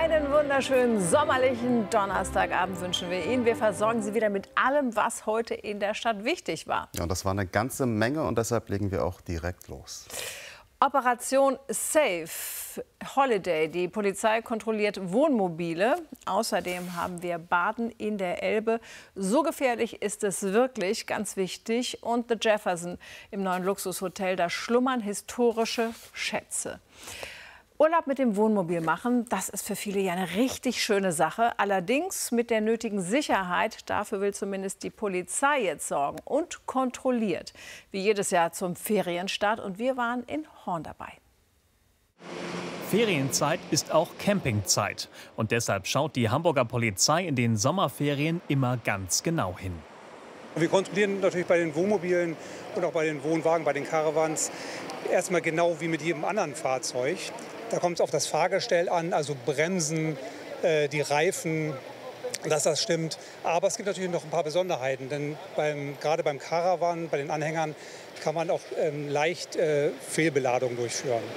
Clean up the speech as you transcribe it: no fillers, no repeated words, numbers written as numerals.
Einen wunderschönen sommerlichen Donnerstagabend wünschen wir Ihnen. Wir versorgen Sie wieder mit allem, was heute in der Stadt wichtig war. Ja, und das war eine ganze Menge und deshalb legen wir auch direkt los. Operation Safe Holiday. Die Polizei kontrolliert Wohnmobile. Außerdem haben wir Baden in der Elbe. So gefährlich ist es wirklich, ganz wichtig. Und The Jefferson im neuen Luxushotel, da schlummern historische Schätze. Urlaub mit dem Wohnmobil machen, das ist für viele ja eine richtig schöne Sache. Allerdings mit der nötigen Sicherheit, dafür will zumindest die Polizei jetzt sorgen und kontrolliert. Wie jedes Jahr zum Ferienstart und wir waren in Horn dabei. Ferienzeit ist auch Campingzeit. Und deshalb schaut die Hamburger Polizei in den Sommerferien immer ganz genau hin. Wir kontrollieren natürlich bei den Wohnmobilen und auch bei den Wohnwagen, bei den Caravans erstmal genau wie mit jedem anderen Fahrzeug. Da kommt es auf das Fahrgestell an, also Bremsen, die Reifen, dass das stimmt. Aber es gibt natürlich noch ein paar Besonderheiten, denn gerade beim Caravan, bei den Anhängern, kann man auch leicht Fehlbeladung durchführen.